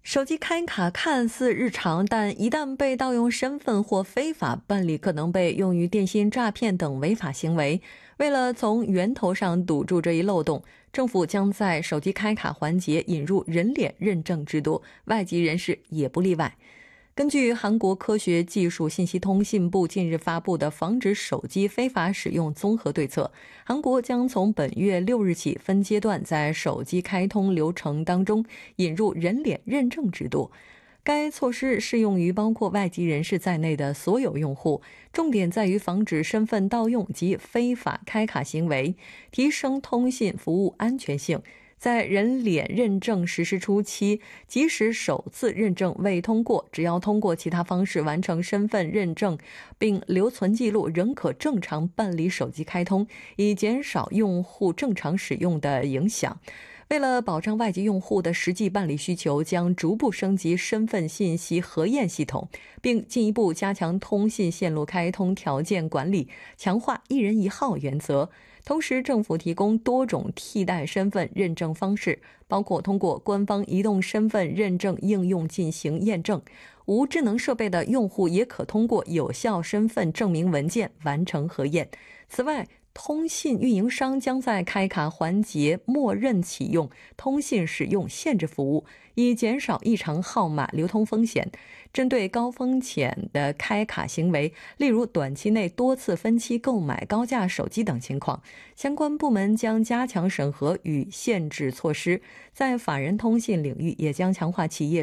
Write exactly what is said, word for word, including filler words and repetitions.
手机开卡看似日常，但一旦被盗用身份或非法办理，可能被用于电信诈骗等违法行为。为了从源头上堵住这一漏洞，政府将在手机开卡环节引入人脸认证制度，外籍人士也不例外。根据韩国科学技术信息通信部近日发布的防止手机非法使用综合对策，韩国将从本月六日起分阶段在手机开通流程当中引入人脸认证制度。该措施适用于包括外籍人士在内的所有用户，重点在于防止身份盗用及非法开卡行为，提升通信服务安全性。在人脸认证实施初期，即使首次认证未通过，只要通过其他方式完成身份认证并留存记录，仍可正常办理手机开通，以减少用户正常使用的影响。为了保障外籍用户的实际办理需求，将逐步升级身份信息核验系统，并进一步加强通信线路开通条件管理，强化一人一号原则。同时，政府提供多种替代身份认证方式，包括通过官方移动身份认证应用进行验证，无智能设备的用户也可通过有效身份证明文件完成核验。此外，通信运营商将在开卡环节默认启用通信使用限制服务，以减少异常号码流通风险。针对高风险的开卡行为，例如短期内多次分期购买高价手机等情况，相关部门将加强审核与限制措施。在法人通信领域，也将强化企业